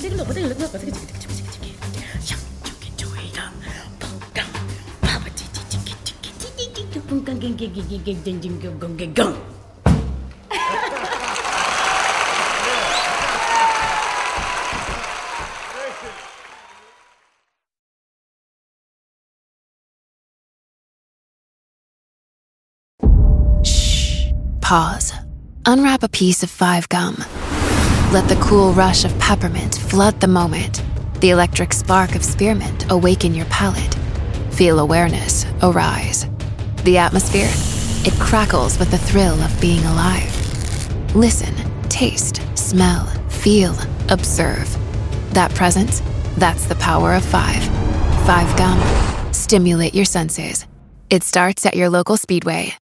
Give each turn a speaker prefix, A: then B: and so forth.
A: Shh. Pause. Unwrap a piece of 5 gum. Let the cool rush of peppermint flood the moment. The electric spark of spearmint awaken your palate. Feel awareness arise. The atmosphere, it crackles with the thrill of being alive. Listen, taste, smell, feel, observe. That presence, that's the power of 5. 5 gum. Stimulate your senses. It starts at your local Speedway.